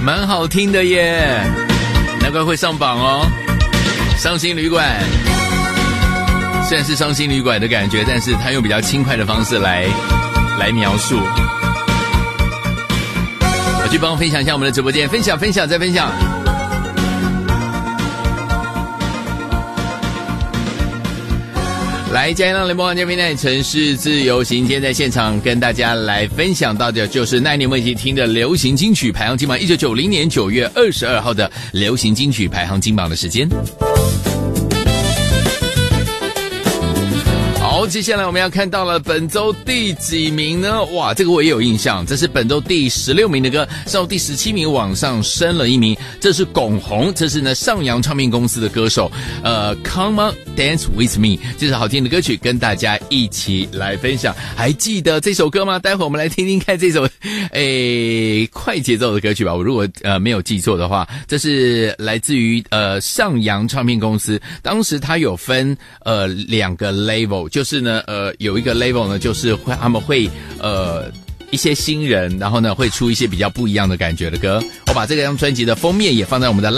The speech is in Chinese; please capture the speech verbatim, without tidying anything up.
蛮好听的耶，难怪会上榜哦。伤心旅馆虽然是伤心旅馆的感觉，但是他用比较轻快的方式来来描述。我去帮我分享一下我们的直播间，分享分享再分享。来，嘉义浪联播网这边呢，城市自由行，今天在现场跟大家来分享到的就是那一年我们一起听的流行金曲排行金榜，一九九零年九月二十二号的流行金曲排行金榜的时间。好，接下来我们要看到了本周第几名呢？哇，这个我也有印象，这是本周第十六名的歌，上第十七名往上升了一名，这是巩宏，这是呢上扬唱片公司的歌手，呃 Come on Dance with me， 这是好听的歌曲，跟大家一起来分享。还记得这首歌吗？待会我们来听听看这首诶快节奏的歌曲吧。我如果呃没有记错的话，这是来自于呃上扬唱片公司，当时它有分呃两个 level， 就是呢呃有一个 level 呢就是会他们会呃一些新人，然后呢会出一些比较不一样的感觉的歌。我把这张专辑的封面也放在我们的